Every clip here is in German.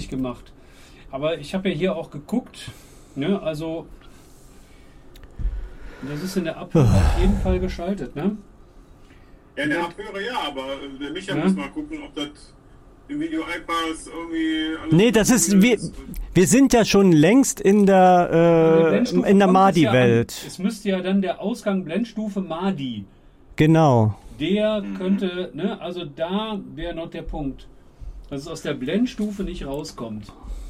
richtig gemacht. Aber ich habe ja hier auch geguckt, ne? Also das ist in der Abhöre auf jeden Fall geschaltet, ne? Ja, in der Abhöre ja, aber der Micha muss mal gucken, ob das im Video-iPass irgendwie alles... Nee, das ist, wir sind ja schon längst in der Madi-Welt. Es müsste ja dann der Ausgang Blendstufe Madi. Genau. Der könnte, ne, also da wäre noch der Punkt, dass es aus der Blendstufe nicht rauskommt.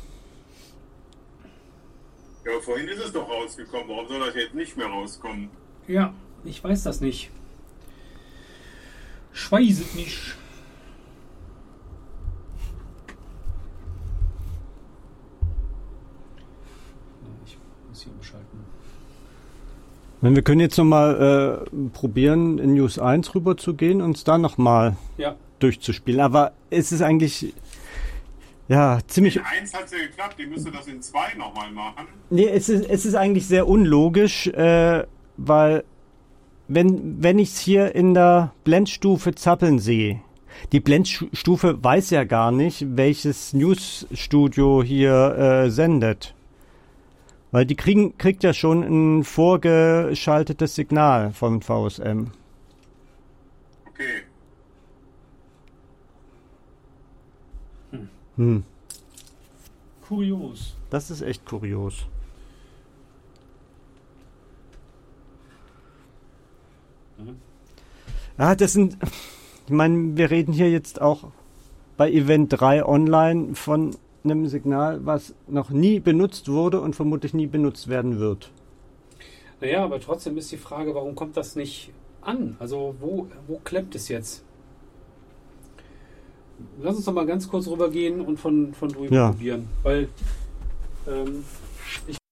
Ja, vorhin ist es doch rausgekommen. Warum soll das jetzt nicht mehr rauskommen? Ja, ich weiß das nicht. Ich weiß es nicht. Ich muss hier umschalten. Wir können jetzt nochmal probieren, in News 1 rüber zu gehen und uns da nochmal durchzuspielen. Aber es ist eigentlich ziemlich... In 1 hat es ja geklappt, die müsste das in 2 nochmal machen. Nee, es ist eigentlich sehr unlogisch, weil wenn ich es hier in der Blendstufe zappeln sehe, die Blendstufe weiß ja gar nicht, welches Newsstudio hier sendet. Weil die kriegt ja schon ein vorgeschaltetes Signal vom VSM. Okay. Kurios. Das ist echt kurios. Ja, das sind... Ich meine, wir reden hier jetzt auch bei Event 3 online von einem Signal, was noch nie benutzt wurde und vermutlich nie benutzt werden wird. Naja, aber trotzdem ist die Frage, warum kommt das nicht an? Also wo klemmt es jetzt? Lass uns doch mal ganz kurz rübergehen und von drüben probieren. Weil